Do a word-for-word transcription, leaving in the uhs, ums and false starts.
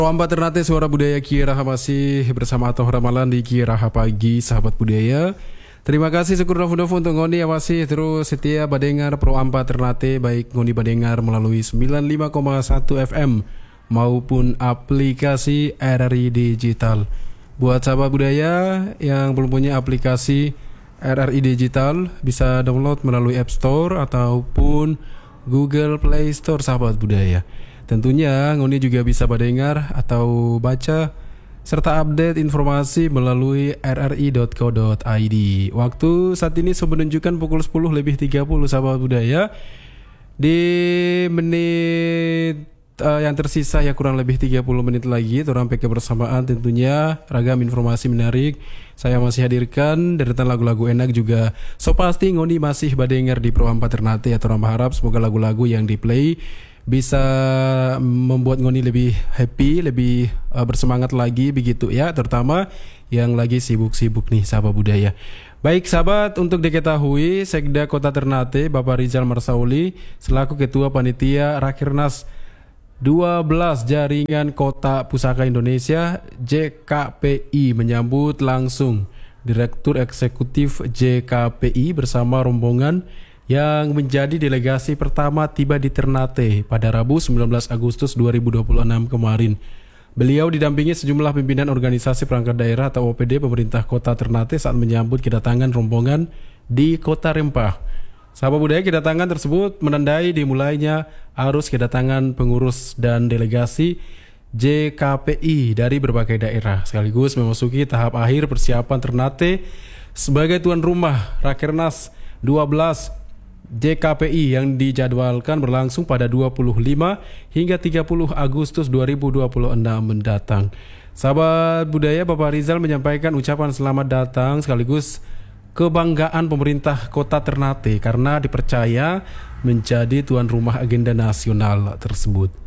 Ampat Ternate Suara Budaya Kieraha masih bersama Atoh Ramalan di Kieraha Pagi Sahabat Budaya. Terima kasih syukur nofu-nofu untuk Ngoni yang masih terus setia badengar Pro Ampat Ternate, baik Ngoni badengar melalui sembilan puluh lima koma satu F M maupun aplikasi R R I Digital. Buat sahabat budaya yang belum punya aplikasi R R I Digital, bisa download melalui App Store ataupun Google Play Store sahabat budaya. Tentunya Ngoni juga bisa mendengar atau baca serta update informasi melalui r r i dot co dot i d. Waktu saat ini sudah menunjukkan pukul sepuluh lebih tiga puluh sahabat budaya. Di menit uh, yang tersisa ya kurang lebih tiga puluh menit lagi orang P K bersamaan, tentunya ragam informasi menarik saya masih hadirkan, deretan lagu-lagu enak juga. So pasti Ngoni masih mendengar di Pro Ampat Ternate, atau orang berharap semoga lagu-lagu yang di play bisa membuat Ngoni lebih happy, lebih uh, bersemangat lagi begitu ya, terutama yang lagi sibuk-sibuk nih sahabat budaya. Baik sahabat, untuk diketahui Sekda Kota Ternate Bapak Rizal Marsauli selaku Ketua Panitia Rakernas dua belas Jaringan Kota Pusaka Indonesia J K P I menyambut langsung Direktur Eksekutif J K P I bersama rombongan yang menjadi delegasi pertama tiba di Ternate pada Rabu sembilan belas Agustus dua ribu dua puluh enam kemarin. Beliau didampingi sejumlah pimpinan organisasi perangkat daerah atau O P D pemerintah kota Ternate saat menyambut kedatangan rombongan di Kota Rempah. Sahabat budaya, kedatangan tersebut menandai dimulainya arus kedatangan pengurus dan delegasi J K P I dari berbagai daerah, sekaligus memasuki tahap akhir persiapan Ternate sebagai tuan rumah Rakernas dua belas J K P I yang dijadwalkan berlangsung pada dua puluh lima hingga tiga puluh Agustus dua ribu dua puluh enam mendatang. Sahabat budaya, Bapak Rizal menyampaikan ucapan selamat datang sekaligus kebanggaan pemerintah kota Ternate karena dipercaya menjadi tuan rumah agenda nasional tersebut.